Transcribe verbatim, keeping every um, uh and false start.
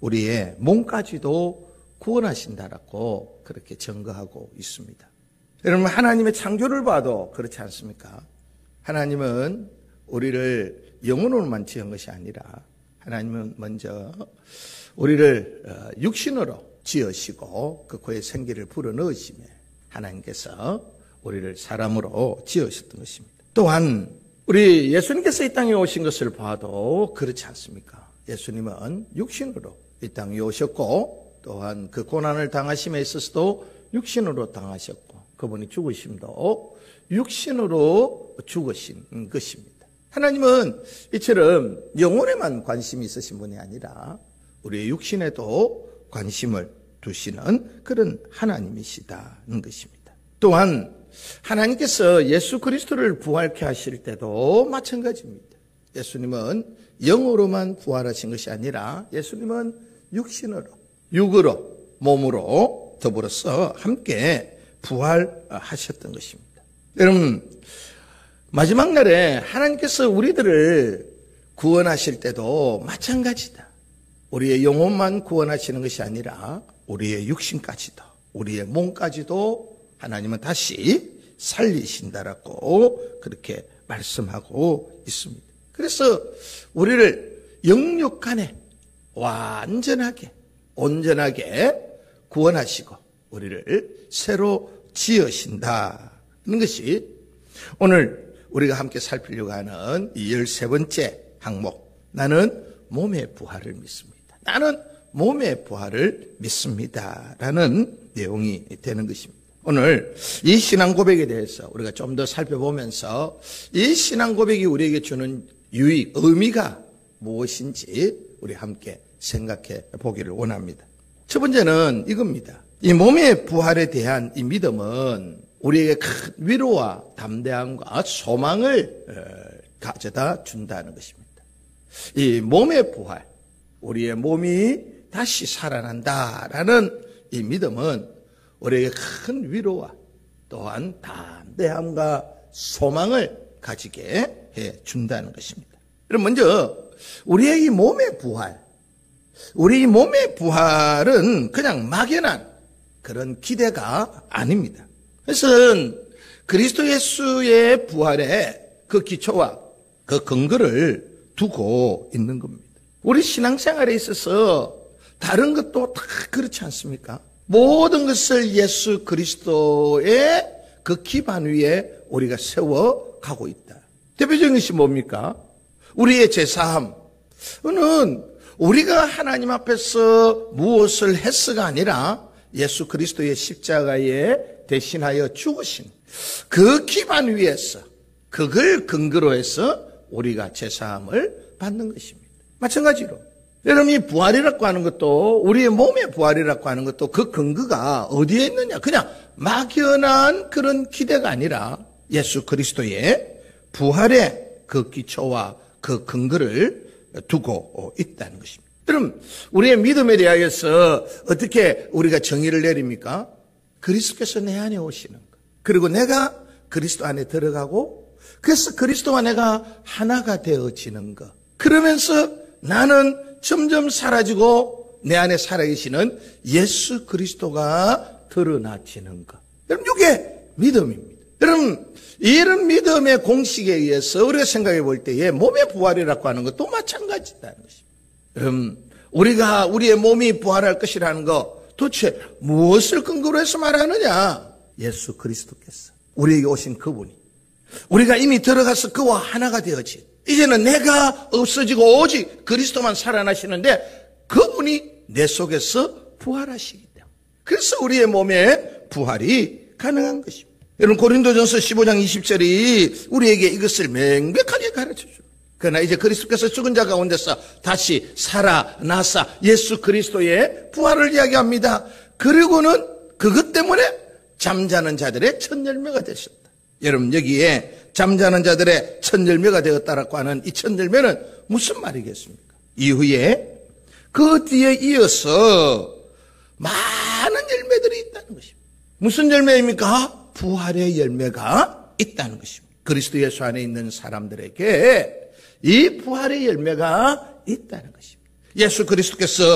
우리의 몸까지도 구원하신다라고 그렇게 증거하고 있습니다. 여러분, 하나님의 창조를 봐도 그렇지 않습니까? 하나님은 우리를 영혼으로만 지은 것이 아니라 하나님은 먼저 우리를 육신으로 지으시고 그 코에 생기를 불어넣으시며 하나님께서 우리를 사람으로 지으셨던 것입니다. 또한 우리 예수님께서 이 땅에 오신 것을 봐도 그렇지 않습니까? 예수님은 육신으로 이 땅에 오셨고 또한 그 고난을 당하심에 있어서도 육신으로 당하셨고 그분이 죽으심도 육신으로 죽으신 것입니다. 하나님은 이처럼 영혼에만 관심이 있으신 분이 아니라 우리의 육신에도 관심을 두시는 그런 하나님이시다는 것입니다. 또한 하나님께서 예수 그리스도를 부활케 하실 때도 마찬가지입니다. 예수님은 영으로만 부활하신 것이 아니라 예수님은 육신으로, 육으로, 몸으로 더불어서 함께 부활하셨던 것입니다. 여러분, 마지막 날에 하나님께서 우리들을 구원하실 때도 마찬가지다. 우리의 영혼만 구원하시는 것이 아니라 우리의 육신까지도, 우리의 몸까지도 하나님은 다시 살리신다라고 그렇게 말씀하고 있습니다. 그래서 우리를 영육간에 완전하게, 온전하게 구원하시고 우리를 새로 지으신다는 것이 오늘 우리가 함께 살피려고 하는 이 열세 번째 항목, 나는 몸의 부활을 믿습니다. 나는 몸의 부활을 믿습니다라는 내용이 되는 것입니다. 오늘 이 신앙 고백에 대해서 우리가 좀 더 살펴보면서 이 신앙 고백이 우리에게 주는 유익, 의미가 무엇인지 우리 함께 생각해 보기를 원합니다. 첫 번째는 이겁니다. 이 몸의 부활에 대한 이 믿음은 우리에게 큰 위로와 담대함과 소망을 가져다 준다는 것입니다. 이 몸의 부활, 우리의 몸이 다시 살아난다라는 이 믿음은 우리에게 큰 위로와 또한 담대함과 소망을 가지게 해 준다는 것입니다. 그럼 먼저 우리의 이 몸의 부활, 우리 몸의 부활은 그냥 막연한 그런 기대가 아닙니다. 그래서 그리스도 예수의 부활에 그 기초와 그 근거를 두고 있는 겁니다. 우리 신앙생활에 있어서 다른 것도 다 그렇지 않습니까? 모든 것을 예수 그리스도의 그 기반 위에 우리가 세워가고 있다. 대표적인 것이 뭡니까? 우리의 제사함은 우리가 하나님 앞에서 무엇을 했어가 아니라 예수 그리스도의 십자가에 대신하여 죽으신 그 기반 위에서 그걸 근거로 해서 우리가 제사함을 받는 것입니다. 마찬가지로 여러분, 이 부활이라고 하는 것도 우리의 몸의 부활이라고 하는 것도 그 근거가 어디에 있느냐? 그냥 막연한 그런 기대가 아니라 예수 그리스도의 부활의 그 기초와 그 근거를 두고 있다는 것입니다. 그럼 우리의 믿음에 대하여서 어떻게 우리가 정의를 내립니까? 그리스도께서 내 안에 오시는 것. 그리고 내가 그리스도 안에 들어가고 그래서 그리스도와 내가 하나가 되어지는 것. 그러면서 나는 점점 사라지고 내 안에 살아계시는 예수 그리스도가 드러나지는 것. 여러분, 이게 믿음입니다. 여러분, 이런 믿음의 공식에 의해서 우리가 생각해 볼 때에 몸의 부활이라고 하는 것도 마찬가지다는 것입니다. 여러분, 우리가 우리의 몸이 부활할 것이라는 거 도대체 무엇을 근거로 해서 말하느냐? 예수 그리스도께서 우리에게 오신 그분이 우리가 이미 들어가서 그와 하나가 되어진 이제는 내가 없어지고 오직 그리스도만 살아나시는데 그분이 내 속에서 부활하시기 때문에 그래서 우리의 몸에 부활이 가능한 것입니다. 여러분, 고린도전서 십오 장 이십 절이 우리에게 이것을 명백하게 가르쳐줍니다. 그러나 이제 그리스도께서 죽은 자 가운데서 다시 살아나사 예수 그리스도의 부활을 이야기합니다. 그리고는 그것 때문에 잠자는 자들의 첫 열매가 되셨다. 여러분, 여기에 잠자는 자들의 첫 열매가 되었다라고 하는 이 첫 열매는 무슨 말이겠습니까? 이후에 그 뒤에 이어서 많은 열매들이 있다는 것입니다. 무슨 열매입니까? 부활의 열매가 있다는 것입니다. 그리스도 예수 안에 있는 사람들에게 이 부활의 열매가 있다는 것입니다. 예수 그리스도께서